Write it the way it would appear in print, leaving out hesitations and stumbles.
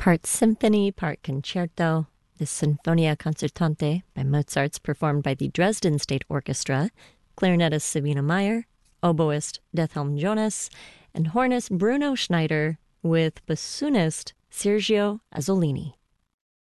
Part symphony, part concerto. The Sinfonia Concertante by Mozart's performed by the Dresden State Orchestra, clarinetist Sabina Meyer, oboist Dethelm Jonas, and hornist Bruno Schneider with bassoonist Sergio Azzolini.